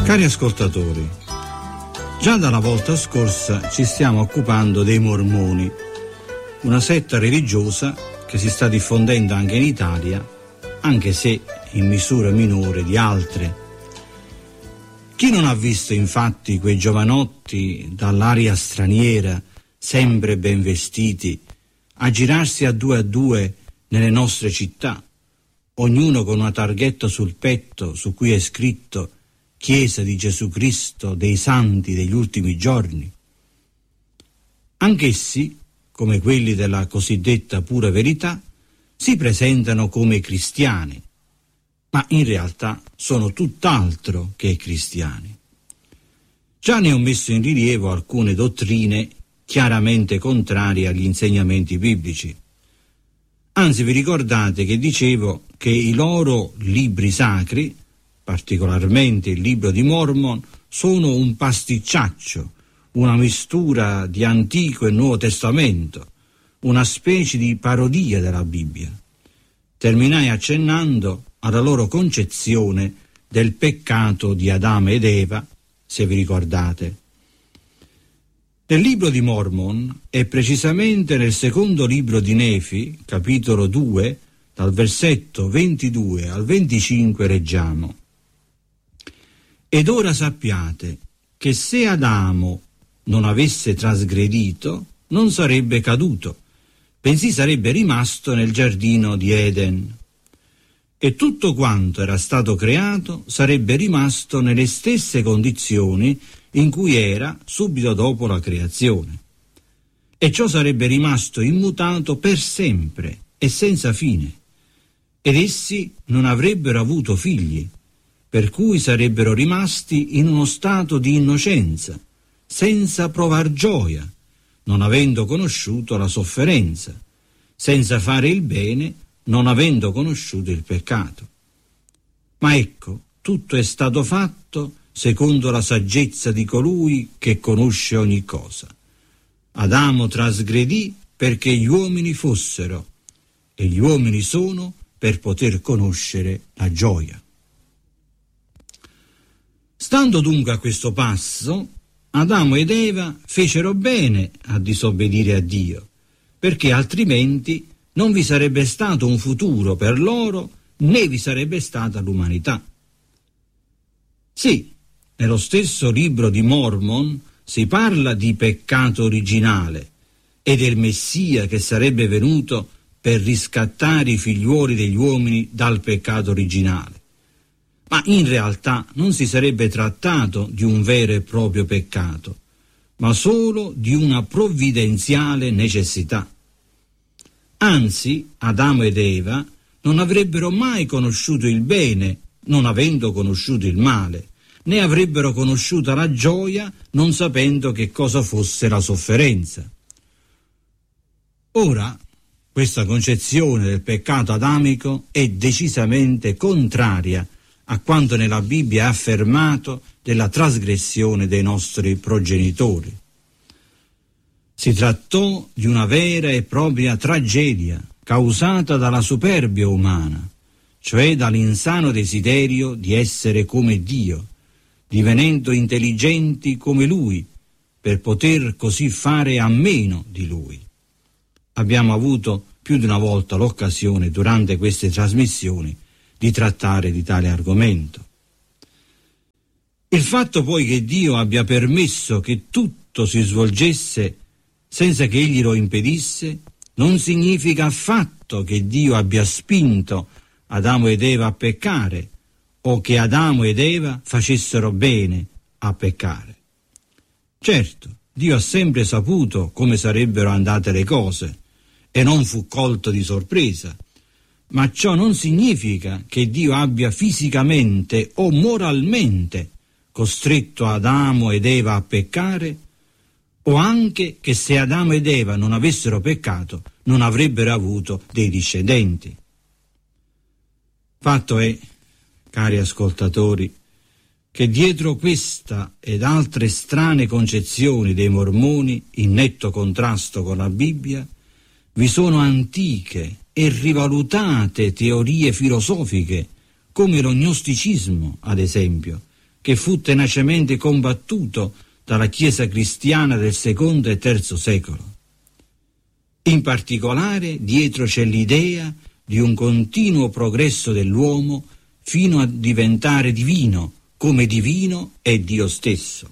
Cari ascoltatori, già dalla volta scorsa ci stiamo occupando dei mormoni, una setta religiosa che si sta diffondendo anche in Italia, anche se in misura minore di altre. Chi non ha visto infatti quei giovanotti dall'aria straniera, sempre ben vestiti, a girarsi a due nelle nostre città, ognuno con una targhetta sul petto su cui è scritto Chiesa di Gesù Cristo dei Santi degli ultimi giorni? Anch'essi, come quelli della cosiddetta pura verità, si presentano come cristiani, ma in realtà sono tutt'altro che cristiani. Già ne ho messo in rilievo alcune dottrine chiaramente contrarie agli insegnamenti biblici. Anzi, vi ricordate che dicevo che i loro libri sacri, particolarmente il libro di Mormon, sono un pasticciaccio, una mistura di Antico e Nuovo Testamento, una specie di parodia della Bibbia. Terminai accennando alla loro concezione del peccato di Adamo ed Eva, se vi ricordate. Nel libro di Mormon, e precisamente nel secondo libro di Nefi, capitolo 2, dal versetto 22 al 25 leggiamo: «Ed ora sappiate che se Adamo non avesse trasgredito, non sarebbe caduto, bensì sarebbe rimasto nel giardino di Eden. E tutto quanto era stato creato sarebbe rimasto nelle stesse condizioni in cui era subito dopo la creazione. E ciò sarebbe rimasto immutato per sempre e senza fine. Ed essi non avrebbero avuto figli, per cui sarebbero rimasti in uno stato di innocenza, senza provar gioia, non avendo conosciuto la sofferenza, senza fare il bene, non avendo conosciuto il peccato. Ma ecco, tutto è stato fatto secondo la saggezza di colui che conosce ogni cosa. Adamo trasgredì perché gli uomini fossero, e gli uomini sono per poter conoscere la gioia». Stando dunque a questo passo, Adamo ed Eva fecero bene a disobbedire a Dio, perché altrimenti non vi sarebbe stato un futuro per loro, né vi sarebbe stata l'umanità. Sì, nello stesso libro di Mormon si parla di peccato originale e del Messia che sarebbe venuto per riscattare i figliuoli degli uomini dal peccato originale. Ma in realtà non si sarebbe trattato di un vero e proprio peccato, ma solo di una provvidenziale necessità. Anzi, Adamo ed Eva non avrebbero mai conosciuto il bene, non avendo conosciuto il male, né avrebbero conosciuto la gioia, non sapendo che cosa fosse la sofferenza. Ora, questa concezione del peccato adamico è decisamente contraria a quanto nella Bibbia è affermato della trasgressione dei nostri progenitori. Si trattò di una vera e propria tragedia causata dalla superbia umana, cioè dall'insano desiderio di essere come Dio, divenendo intelligenti come Lui, per poter così fare a meno di Lui. Abbiamo avuto più di una volta l'occasione durante queste trasmissioni di trattare di tale argomento. Il fatto poi che Dio abbia permesso che tutto si svolgesse senza che Egli lo impedisse, non significa affatto che Dio abbia spinto Adamo ed Eva a peccare o che Adamo ed Eva facessero bene a peccare. Certo, Dio ha sempre saputo come sarebbero andate le cose e non fu colto di sorpresa, ma ciò non significa che Dio abbia fisicamente o moralmente costretto Adamo ed Eva a peccare, o anche che se Adamo ed Eva non avessero peccato non avrebbero avuto dei discendenti. Fatto è, cari ascoltatori, che dietro questa ed altre strane concezioni dei mormoni, in netto contrasto con la Bibbia, vi sono antiche e rivalutate teorie filosofiche, come lo gnosticismo, ad esempio, che fu tenacemente combattuto dalla Chiesa cristiana del secondo e terzo secolo. In particolare, dietro c'è l'idea di un continuo progresso dell'uomo fino a diventare divino, come divino è Dio stesso.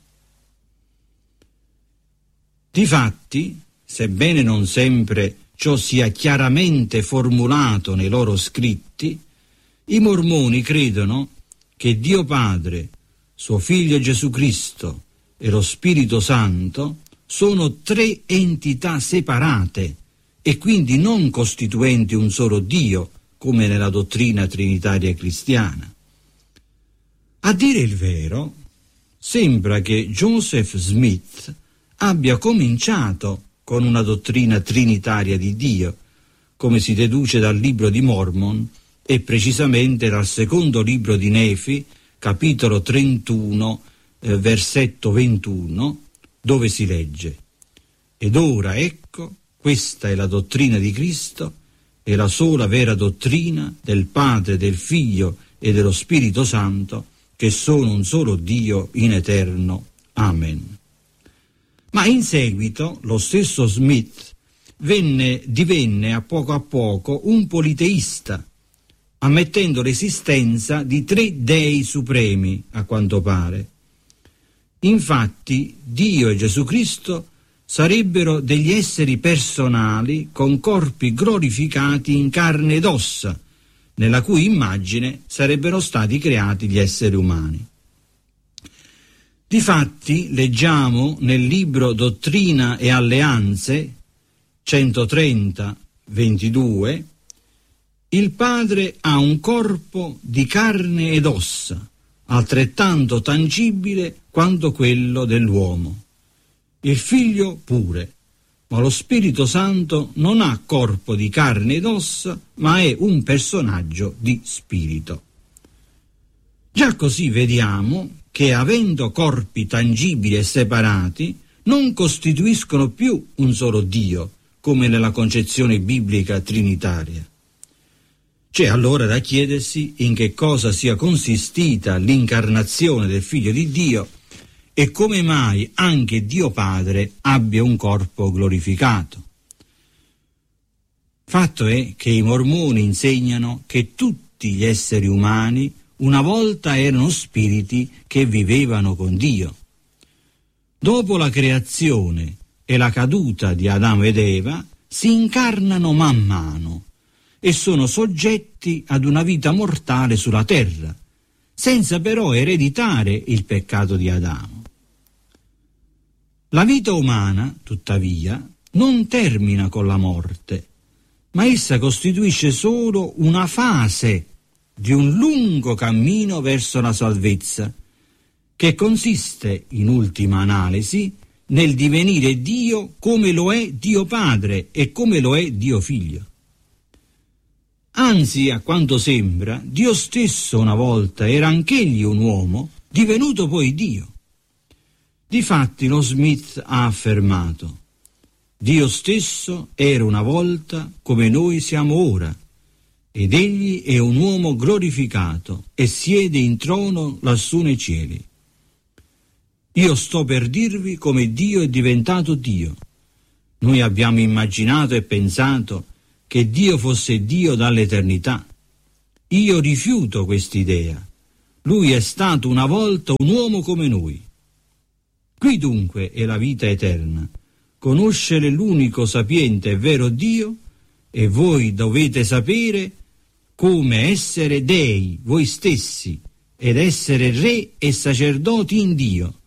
Difatti, sebbene non sempre ciò sia chiaramente formulato nei loro scritti, i mormoni credono che Dio Padre, suo Figlio Gesù Cristo e lo Spirito Santo sono tre entità separate e quindi non costituenti un solo Dio, come nella dottrina trinitaria cristiana. A dire il vero, sembra che Joseph Smith abbia cominciato con una dottrina trinitaria di Dio, come si deduce dal libro di Mormon e precisamente dal secondo libro di Nefi, capitolo 31, versetto 21, dove si legge: «Ed ora ecco, questa è la dottrina di Cristo, è la sola vera dottrina del Padre, del Figlio e dello Spirito Santo, che sono un solo Dio in eterno. Amen». Ma in seguito lo stesso Smith divenne a poco un politeista, ammettendo l'esistenza di tre dei supremi, a quanto pare. Infatti, Dio e Gesù Cristo sarebbero degli esseri personali con corpi glorificati in carne ed ossa, nella cui immagine sarebbero stati creati gli esseri umani. Difatti, leggiamo nel libro Dottrina e Alleanze, 130, 22, il Padre ha un corpo di carne ed ossa, altrettanto tangibile quanto quello dell'uomo. Il Figlio pure, ma lo Spirito Santo non ha corpo di carne ed ossa, ma è un personaggio di spirito. Già così vediamo che, avendo corpi tangibili e separati, non costituiscono più un solo Dio, come nella concezione biblica trinitaria. C'è allora da chiedersi in che cosa sia consistita l'incarnazione del Figlio di Dio e come mai anche Dio Padre abbia un corpo glorificato. Fatto è che i mormoni insegnano che tutti gli esseri umani una volta erano spiriti che vivevano con Dio. Dopo la creazione e la caduta di Adamo ed Eva, si incarnano man mano e sono soggetti ad una vita mortale sulla terra, senza però ereditare il peccato di Adamo. La vita umana, tuttavia, non termina con la morte, ma essa costituisce solo una fase di un lungo cammino verso la salvezza, che consiste, in ultima analisi, nel divenire Dio come lo è Dio Padre e come lo è Dio Figlio. Anzi, a quanto sembra, Dio stesso una volta era anch'egli un uomo, divenuto poi Dio. Difatti lo Smith ha affermato: Dio stesso era una volta come noi siamo ora, ed egli è un uomo glorificato e siede in trono lassù nei cieli. Io sto per dirvi come Dio è diventato Dio. Noi abbiamo immaginato e pensato che Dio fosse Dio dall'eternità. Io rifiuto quest'idea. Lui è stato una volta un uomo come noi. Qui dunque è la vita eterna, conoscere l'unico sapiente e vero Dio, e voi dovete sapere come essere dei voi stessi ed essere re e sacerdoti in Dio,